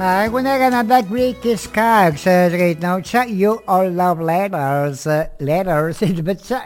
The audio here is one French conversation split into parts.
Gonna back British cards right now. Check you all love letters. Letters. But sa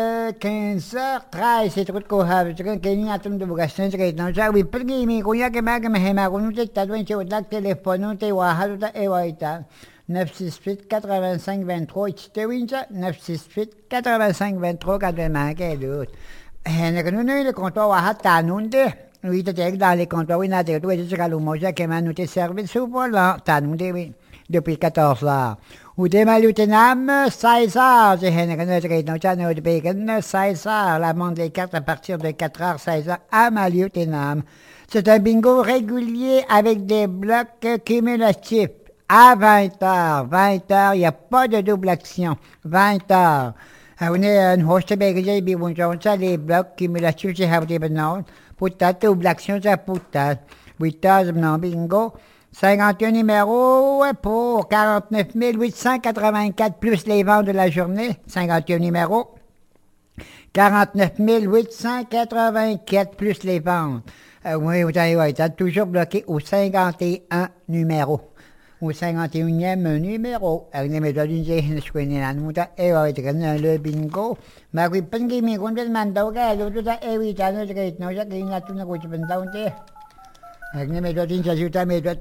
15h13 c'est trop de courage. Je connais qu'il y a tout de bougassins right now. Check we pergi mi kuya ke baga mahema kunu te tadwen che odak telephone te wa halu ta ewaita. 968 85 23 te wincha 968 85 23 kadema ke lut. Ne kanu le comptoir wa hatta nunde. Oui, tu es dans les comptoirs, oui, tu es jusqu'à l'Umoja qui m'a noté service sous volant, t'as nous dit, depuis 14 heures. Ou des malutinam, 16 heures, j'ai un de bacon, 16 heures, la montre des cartes à partir de 4 heures, 16 heures, à malutinam. C'est un bingo régulier avec des blocs cumulatifs. À 20 heures, 20 heures, il n'y a pas de double action. 20 heures. On est un host bagage, les blocs cumulatifs, j'ai hâte de non. Putat, double action, c'est putat. 8 heures, non, bingo. 51 numéros pour 49 884 plus les ventes de la journée. 51 numéros. 49 884 plus les ventes. Oui, vous avez toujours bloqué au 51 numéros. Au 51e numéro. Ang medyo din siya hinaskwininan mo ta le bingo. Magpipanggi mi kung man daw ka. Luto ta channel sa kahit na siya. Kaya nga ito na ko siya pantaon siya. Ang medyo din siya suta medyo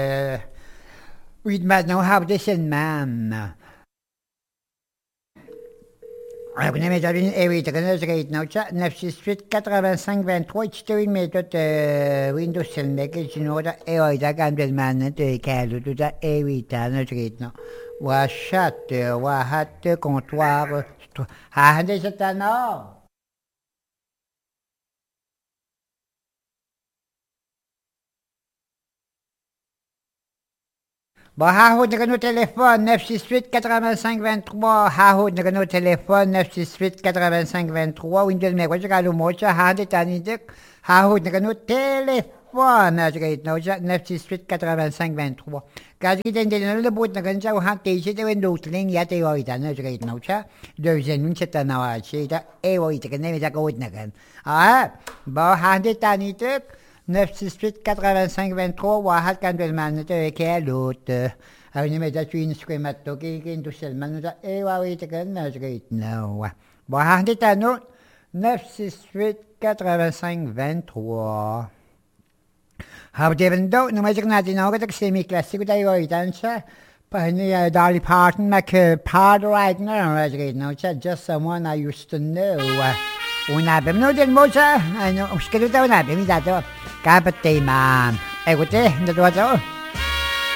with man now have this in man. Alors, on a mis dans une sa 968 85 23 c'est une méthode Windows 7 que je n'ai pas quand le man de calme tout ça wa chat wa hat comptoir des satana Bon, hahoud na gano téléphone 968 85 23. Hahoud na gano téléphone 968 85 23. Windows me kwacha kalu mocha hande tanidik. Hahoud na gano téléphone. Ajagait na uja 968 85 23. Kasi kita hindi na nalabot na gansa uhan tisi te Windows ling yate yoita na ajagait na uja. Dövzen nun sa tanawa siya. Ewoita ka na may sakawit na gan. Bon, hande tanidik. 968 85 23 واحد كان بالمعنى كالوت أو نمتا توين سكيماتو كي ندوسل معنى إيوا ويتكن نجريت نو واحد تانو 968 85 23 How even though no magic natin ako katak semi classic tayo itansa Pahini Dolly Parton part right now najreit no just someone I used to know Unabim no din mo siya ano uskado tayo unabim dato Kapatay, ma'am. Écoutez, de droite